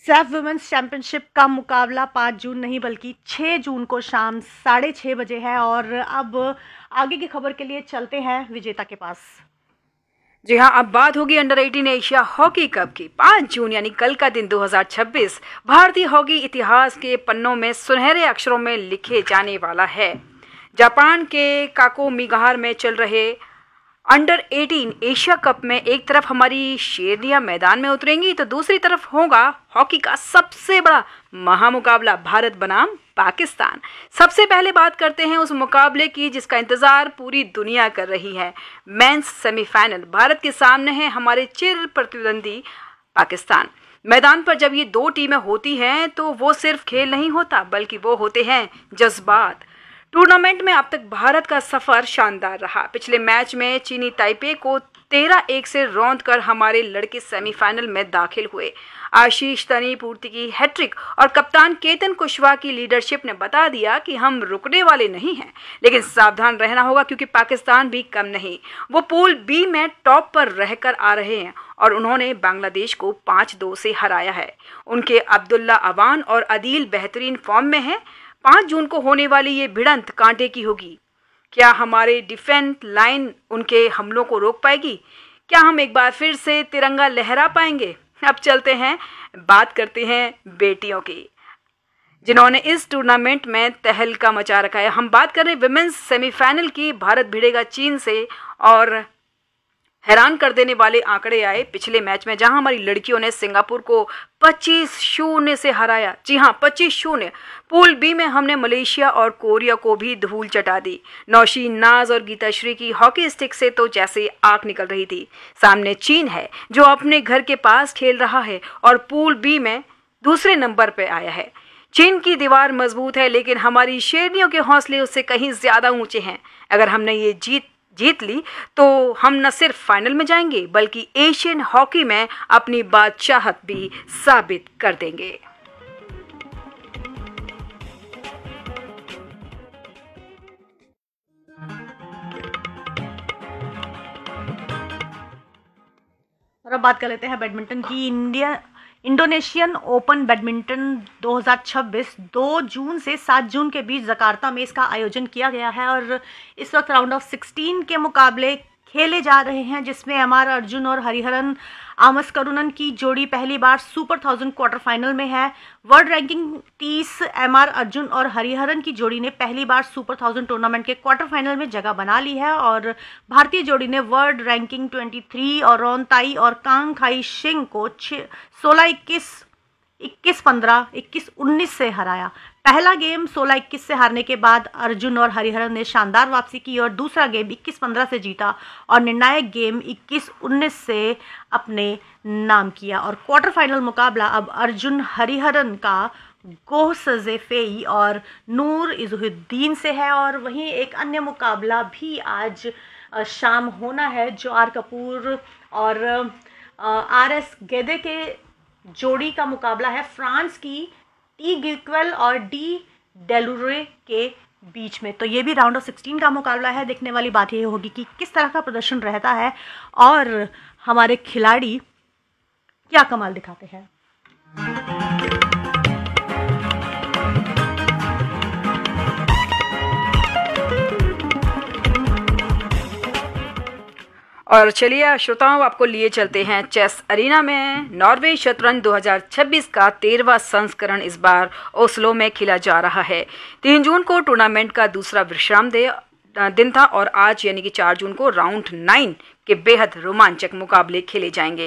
Saif women's championship का मुकाबला 5 जून नहीं बल्कि 6 जून को शाम 6:30 बजे है। और अब आगे की खबर के लिए चलते हैं विजेता के पास। जी हाँ, अब बात होगी अंडर 18 एशिया हॉकी कप की। 5 जून यानी कल का दिन 2026 भारतीय हॉकी इतिहास के पन्नों में सुनहरे अक्षरों में लिखे जाने वाला है। जापान के काकोमिगार में चल रहे अंडर 18 एशिया कप में एक तरफ हमारी शेरनियां मैदान में उतरेंगी तो दूसरी तरफ होगा हॉकी का सबसे बड़ा महामुकाबला भारत बनाम पाकिस्तान। सबसे पहले बात करते हैं उस मुकाबले की जिसका इंतजार पूरी दुनिया कर रही है। मेंस सेमीफाइनल भारत के सामने है हमारे चिर प्रतिद्वंदी पाकिस्तान। मैदान पर जब ये दो टीमें होती हैं तो वो सिर्फ खेल नहीं होता बल्कि वो होते हैं जज्बात। टूर्नामेंट में अब तक भारत का सफर शानदार रहा। पिछले मैच में चीनी ताइपे को 13-1 से रौंद कर हमारे लड़के सेमीफाइनल में दाखिल हुए। आशीष तनीपूर्ति की हैट्रिक और कप्तान केतन कुशवाहा की लीडरशिप ने बता दिया कि हम रुकने वाले नहीं हैं, लेकिन सावधान रहना होगा क्योंकि पाकिस्तान भी कम नहीं। वो पूल बी में टॉप पर रहकर आ रहे हैं और उन्होंने बांग्लादेश को 5-2 से हराया है। उनके अब्दुल्ला अवान और अदील बेहतरीन फॉर्म में हैं। 5 जून को होने वाली ये भिड़ंत कांटे की होगी। क्या हमारे डिफेंस लाइन उनके हमलों को रोक पाएगी? क्या हम एक बार फिर से तिरंगा लहरा पाएंगे? अब चलते हैं, बात करते हैं बेटियों की जिन्होंने इस टूर्नामेंट में तहलका मचा रखा है। हम बात कर रहे हैं विमेंस सेमीफाइनल की। भारत भिड़ेगा चीन से और हैरान कर देने वाले आंकड़े आए पिछले मैच में जहां हमारी लड़कियों ने सिंगापुर को 25-0 से हराया। जी हां, 25-0। पूल बी में हमने मलेशिया और कोरिया को भी धूल चटा दी। नौशीन नाज और गीताश्री की हॉकी स्टिक से तो जैसे आग निकल रही थी। सामने चीन है जो अपने घर के पास खेल रहा है और पूल बी में दूसरे नंबर पर आया है। चीन की दीवार मजबूत है लेकिन हमारी शेरनियों के हौसले उससे कहीं ज्यादा ऊंचे हैं। अगर हमने ये जीत ली तो हम न सिर्फ फाइनल में जाएंगे बल्कि एशियन हॉकी में अपनी बादशाहत भी साबित कर देंगे। और अब बात कर लेते हैं बैडमिंटन की। इंडोनेशियन ओपन बैडमिंटन 2026 2 जून से 7 जून के बीच जकार्ता में इसका आयोजन किया गया है और इस वक्त राउंड ऑफ 16 के मुकाबले खेले जा रहे हैं जिसमें एमआर अर्जुन और हरिहरन आमसकरुणन की जोड़ी पहली बार सुपर 1000 क्वार्टर फाइनल में है। वर्ल्ड रैंकिंग 30 एमआर अर्जुन और हरिहरन की जोड़ी ने पहली बार सुपर 1000 टूर्नामेंट के क्वार्टर फाइनल में जगह बना ली है और भारतीय जोड़ी ने वर्ल्ड रैंकिंग 23 और रोनताई और कांग खाई शिंग को 16-21, 21-15, 21-19 से हराया। पहला गेम 16-21 से हारने के बाद अर्जुन और हरिहरन ने शानदार वापसी की और दूसरा गेम 21-15 से जीता और निर्णायक गेम 21-19 से अपने नाम किया। और क्वार्टर फाइनल मुकाबला अब अर्जुन हरिहरन का गोह सजेफेई और नूर इजुद्दीन से है। और वहीं एक अन्य मुकाबला भी आज शाम होना है जो आर कपूर और आर.एस. गेदे के जोड़ी का मुकाबला है फ्रांस की टी गिक्वेल और डी डेलुरे के बीच में। तो ये भी राउंड ऑफ 16 का मुकाबला है। देखने वाली बात ये होगी कि किस तरह का प्रदर्शन रहता है और हमारे खिलाड़ी क्या कमाल दिखाते हैं। और चलिए श्रोताओं, आपको लिए चलते हैं चेस अरीना में। नॉर्वे शतरंज 2026 का 13वां संस्करण इस बार ओस्लो में खेला जा रहा है। 3 जून को टूर्नामेंट का दूसरा विश्राम दिन था और आज यानी कि 4 जून को राउंड 9 के बेहद रोमांचक मुकाबले खेले जाएंगे।